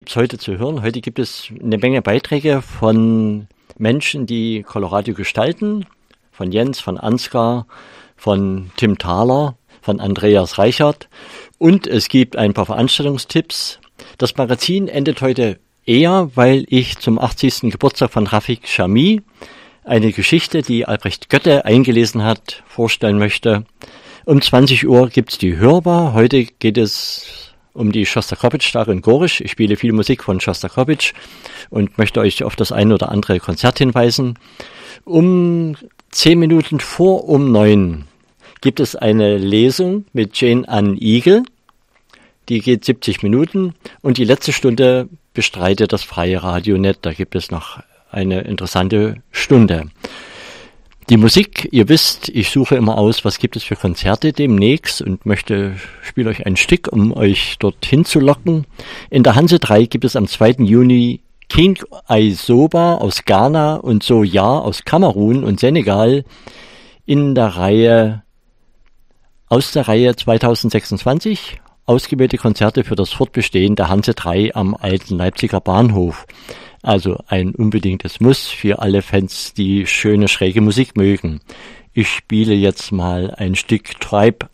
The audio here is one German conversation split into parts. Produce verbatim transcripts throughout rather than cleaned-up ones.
heute zu hören. Heute gibt es eine Menge Beiträge von Menschen, die Colorado gestalten, von Jens, von Ansgar, von Tim Thaler, von Andreas Reichert, und es gibt ein paar Veranstaltungstipps. Das Magazin endet heute eher, weil ich zum achtzigsten Geburtstag von Rafik Chami eine Geschichte, die Albrecht Goette eingelesen hat, vorstellen möchte. Um zwanzig Uhr gibt's die Hörbar. Heute geht es um die Schostakowitsch-Tage in Gorisch. Ich spiele viel Musik von Schostakowitsch und möchte euch auf das ein oder andere Konzert hinweisen. Um zehn Minuten vor um neun gibt es eine Lesung mit Jane Ann Eagle. Die geht siebzig Minuten und die letzte Stunde bestreitet das freie Radionet. Da gibt es noch eine interessante Stunde. Die Musik, ihr wisst, ich suche immer aus, was gibt es für Konzerte demnächst und möchte, spiele euch ein Stück, um euch dorthin zu locken. In der Hanse drei gibt es am zweiten Juni King Aisoba aus Ghana und Soya aus Kamerun und Senegal in der Reihe, aus der Reihe zweitausendsechsundzwanzig, ausgewählte Konzerte für das Fortbestehen der Hanse drei am alten Leipziger Bahnhof. Also ein unbedingtes Muss für alle Fans, die schöne, schräge Musik mögen. Ich spiele jetzt mal ein Stück Tribe.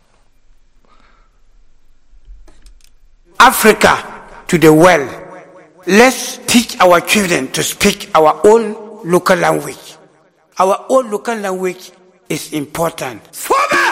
Africa to the world. Let's teach our children to speak our own local language. Our own local language is important. For me!